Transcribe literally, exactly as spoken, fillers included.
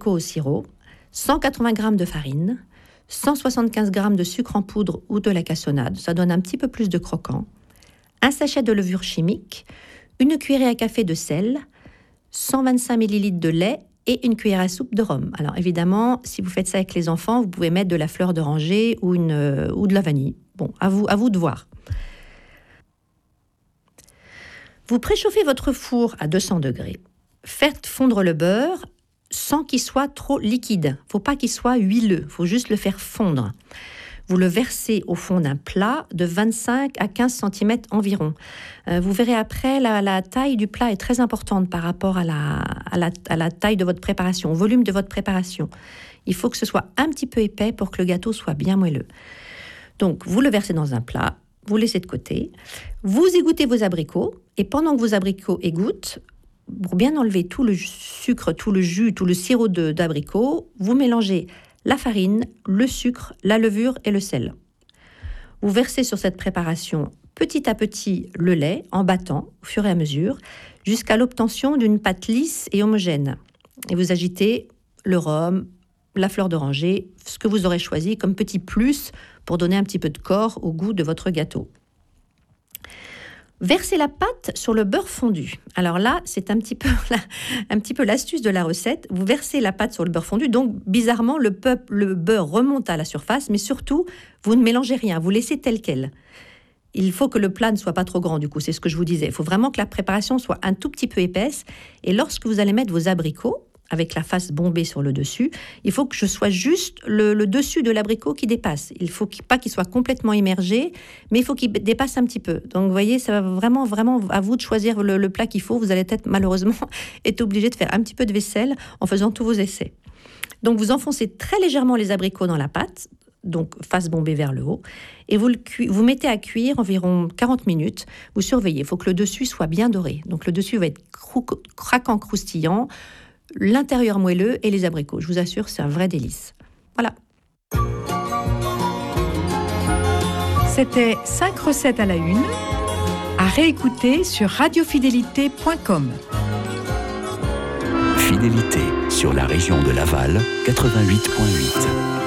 abricots au sirop, cent quatre-vingts grammes de farine, cent soixante-quinze grammes de sucre en poudre ou de la cassonade, ça donne un petit peu plus de croquant, un sachet de levure chimique, une cuillerée à café de sel, cent vingt-cinq millilitres de lait et une cuillère à soupe de rhum. Alors évidemment, si vous faites ça avec les enfants, vous pouvez mettre de la fleur d'oranger ou, une, euh, ou de la vanille. Bon, à vous, à vous de voir. Vous préchauffez votre four à deux cents degrés. Faites fondre le beurre sans qu'il soit trop liquide. Il ne faut pas qu'il soit huileux, il faut juste le faire fondre. Vous le versez au fond d'un plat de vingt-cinq à quinze centimètres environ. Euh, vous verrez après, la, la taille du plat est très importante par rapport à la, à, la, à la taille de votre préparation, au volume de votre préparation. Il faut que ce soit un petit peu épais pour que le gâteau soit bien moelleux. Donc, vous le versez dans un plat, vous laissez de côté, vous égouttez vos abricots, et pendant que vos abricots égouttent, pour bien enlever tout le sucre, tout le jus, tout le sirop de, d'abricot, vous mélangez la farine, le sucre, la levure et le sel. Vous versez sur cette préparation petit à petit le lait en battant au fur et à mesure jusqu'à l'obtention d'une pâte lisse et homogène. Et vous agitez le rhum, la fleur d'oranger, ce que vous aurez choisi comme petit plus pour donner un petit peu de corps au goût de votre gâteau. Versez la pâte sur le beurre fondu. Alors là, c'est un petit peu, la, un petit peu l'astuce de la recette. Vous versez la pâte sur le beurre fondu, donc bizarrement, le, peu, le beurre remonte à la surface, mais surtout, vous ne mélangez rien, vous laissez tel quel. Il faut que le plat ne soit pas trop grand, du coup, c'est ce que je vous disais. Il faut vraiment que la préparation soit un tout petit peu épaisse. Et lorsque vous allez mettre vos abricots, avec la face bombée sur le dessus, il faut que je sois juste le, le dessus de l'abricot qui dépasse. Il ne faut qu'il, pas qu'il soit complètement immergé, mais il faut qu'il dépasse un petit peu. Donc, vous voyez, ça va vraiment, vraiment à vous de choisir le, le plat qu'il faut. Vous allez peut-être, malheureusement, être obligé de faire un petit peu de vaisselle en faisant tous vos essais. Donc, vous enfoncez très légèrement les abricots dans la pâte, donc face bombée vers le haut, et vous, le cu- vous mettez à cuire environ quarante minutes. Vous surveillez, il faut que le dessus soit bien doré. Donc, le dessus va être crou- craquant, croustillant, l'intérieur moelleux et les abricots. Je vous assure, c'est un vrai délice. Voilà. C'était cinq recettes à la une, à réécouter sur radiofidélité point com. Fidélité sur la région de Laval, quatre-vingt-huit virgule huit.